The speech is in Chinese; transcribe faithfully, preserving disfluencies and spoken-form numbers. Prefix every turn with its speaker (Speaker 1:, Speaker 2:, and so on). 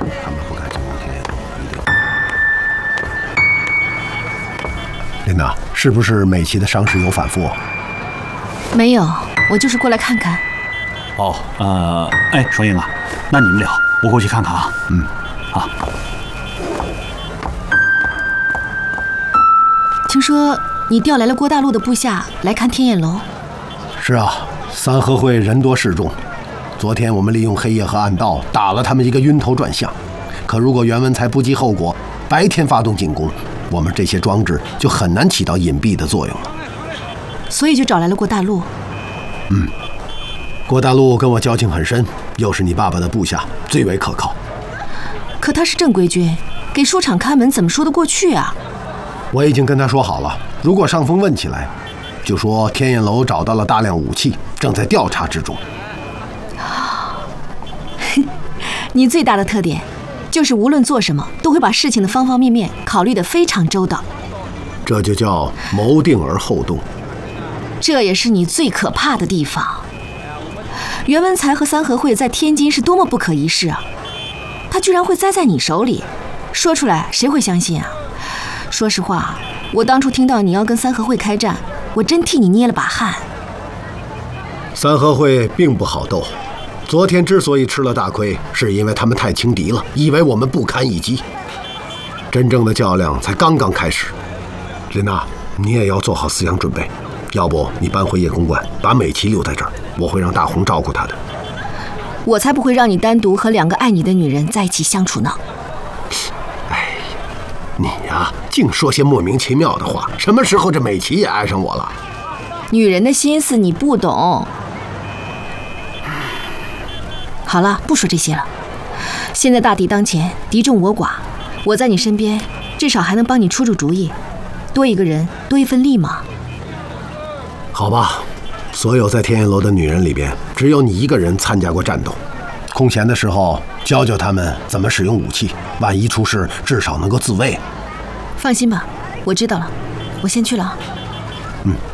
Speaker 1: 他们不敢进攻天眼洞，一定。琳娜，是不是美琪的伤势有反复？
Speaker 2: 没有，我就是过来看看。
Speaker 3: 哦，呃，哎，双英啊，那你们聊，我过去看看啊。
Speaker 1: 嗯，
Speaker 3: 好。
Speaker 2: 听说你调来了郭大陆的部下来看天眼楼。
Speaker 1: 是啊，三合会人多势众。昨天我们利用黑夜和暗道打了他们一个晕头转向。可如果袁文才不计后果，白天发动进攻，我们这些装置就很难起到隐蔽的作用了。
Speaker 2: 所以就找来了郭大陆。
Speaker 1: 嗯，郭大陆跟我交情很深，又是你爸爸的部下，最为可靠。
Speaker 2: 可他是正规军，给书场看门怎么说得过去啊？
Speaker 1: 我已经跟他说好了，如果上峰问起来，就说天眼楼找到了大量武器，正在调查之中。
Speaker 2: 你最大的特点，就是无论做什么，都会把事情的方方面面考虑得非常周到。
Speaker 1: 这就叫谋定而后动。
Speaker 2: 这也是你最可怕的地方。袁文才和三合会在天津是多么不可一世啊！他居然会栽在你手里，说出来谁会相信啊？说实话，我当初听到你要跟三合会开战，我真替你捏了把汗。
Speaker 1: 三合会并不好斗，昨天之所以吃了大亏，是因为他们太轻敌了，以为我们不堪一击。真正的较量才刚刚开始。琳娜，你也要做好思想准备，要不你搬回夜公馆，把美琪留在这儿，我会让大红照顾她的。
Speaker 2: 我才不会让你单独和两个爱你的女人在一起相处呢。
Speaker 1: 哎，你呀，净说些莫名其妙的话。什么时候这美琪也爱上我了？
Speaker 2: 女人的心思你不懂。好了，不说这些了。现在大敌当前，敌众我寡，我在你身边，至少还能帮你出出主意。多一个人，多一份力嘛。
Speaker 1: 好吧，所有在天眼楼的女人里边，只有你一个人参加过战斗。空闲的时候，教教他们怎么使用武器，万一出事，至少能够自卫。
Speaker 2: 放心吧，我知道了，我先去了啊。
Speaker 1: 嗯。